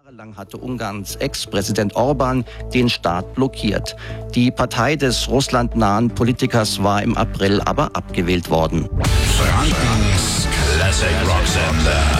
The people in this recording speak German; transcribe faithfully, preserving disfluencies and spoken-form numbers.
Jahrelang hatte Ungarns Ex-Präsident Orbán den Staat blockiert. Die Partei des russlandnahen Politikers war im April aber abgewählt worden. Frankens Classic Rock Sender.